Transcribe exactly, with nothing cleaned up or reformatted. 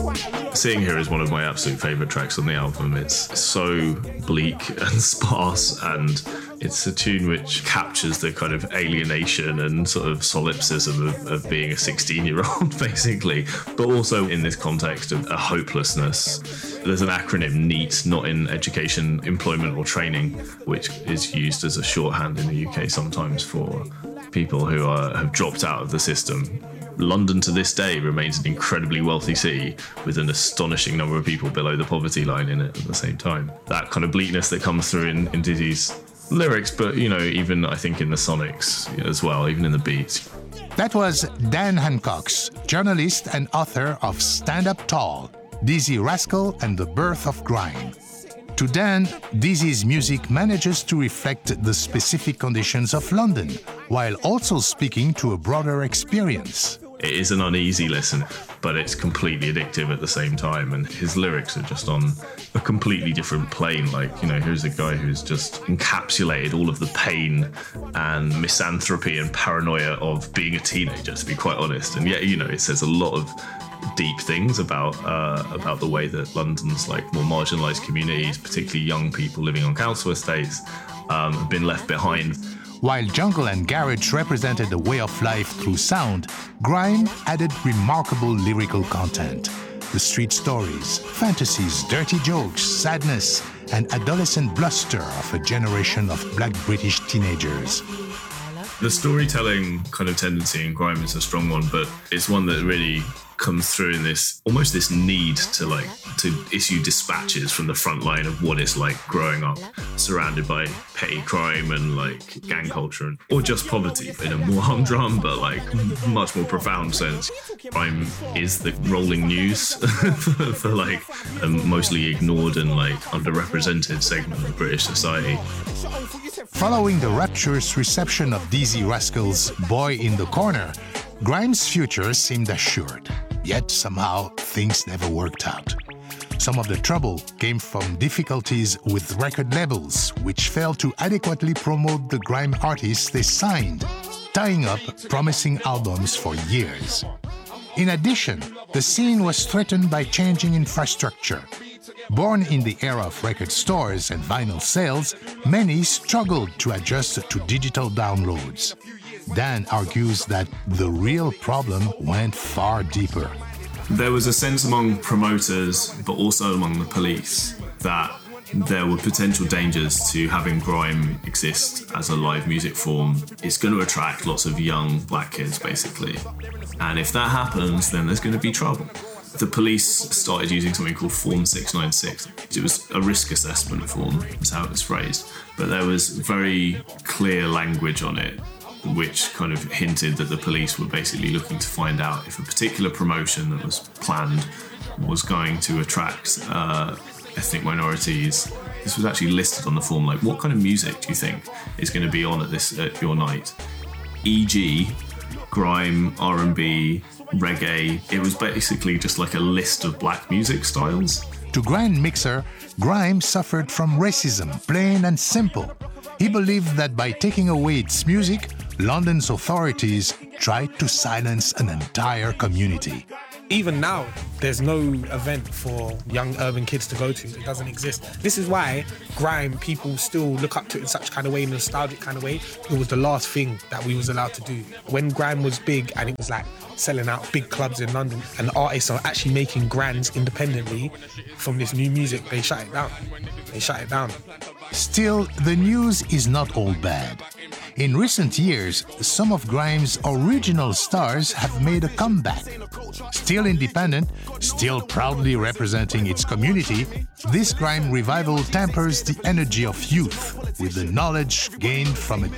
Sitting Here is one of my absolute favourite tracks on the album. It's so bleak and sparse, and it's a tune which captures the kind of alienation and sort of solipsism of, of being a sixteen-year-old, basically, but also in this context of a hopelessness. There's an acronym, NEAT, not in education, employment or training, which is used as a shorthand in the U K sometimes for people who are, have dropped out of the system. London to this day remains an incredibly wealthy city with an astonishing number of people below the poverty line in it at the same time. That kind of bleakness that comes through in, in Dizzy's lyrics, but, you know, even I think in the sonics as well, even in the beats. That was Dan Hancox, journalist and author of Stand Up Tall, Dizzee Rascal and the Birth of Grime. To Dan, Dizzy's music manages to reflect the specific conditions of London, while also speaking to a broader experience. It is an uneasy listen, but it's completely addictive at the same time, and his lyrics are just on a completely different plane. Like, you know, here's a guy who's just encapsulated all of the pain and misanthropy and paranoia of being a teenager, to be quite honest. And yet, you know, it says a lot of deep things about uh, about the way that London's like more marginalised communities, particularly young people living on council estates, um, have been left behind. While jungle and garage represented a way of life through sound, grime added remarkable lyrical content. The street stories, fantasies, dirty jokes, sadness, and adolescent bluster of a generation of black British teenagers. The storytelling kind of tendency in grime is a strong one, but it's one that really comes through in this almost this need to like to issue dispatches from the front line of what it's like growing up surrounded by petty crime and like gang culture, and, or just poverty in a more humdrum but like much more profound sense. Grime is the rolling news for, for like a mostly ignored and like underrepresented segment of British society. Following the rapturous reception of Dizzee Rascal's Boy in the Corner, grime's future seemed assured. Yet somehow things never worked out. Some of the trouble came from difficulties with record labels, which failed to adequately promote the grime artists they signed, tying up promising albums for years. In addition, the scene was threatened by changing infrastructure. Born in the era of record stores and vinyl sales, many struggled to adjust to digital downloads. Dan argues that the real problem went far deeper. There was a sense among promoters, but also among the police, that there were potential dangers to having grime exist as a live music form. It's going to attract lots of young black kids, basically. And if that happens, then there's going to be trouble. The police started using something called Form six nine six. It was a risk assessment form, is how it was phrased. But there was very clear language on it, which kind of hinted that the police were basically looking to find out if a particular promotion that was planned was going to attract uh, ethnic minorities. This was actually listed on the form, like, what kind of music do you think is going to be on at this at your night? for example, grime, R and B, reggae. It was basically just like a list of black music styles. To Grand Mixer, grime suffered from racism, plain and simple. He believed that by taking away its music, London's authorities tried to silence an entire community. Even now, there's no event for young urban kids to go to. It doesn't exist. This is why grime, people still look up to it in such kind of way, nostalgic kind of way. It was the last thing that we was allowed to do. When grime was big and it was like selling out big clubs in London and artists are actually making grands independently from this new music, they shut it down. They shut it down. Still, the news is not all bad. In recent years, some of grime's original stars have made a comeback. Still independent, still proudly representing its community, this grime revival tempers the energy of youth with the knowledge gained from a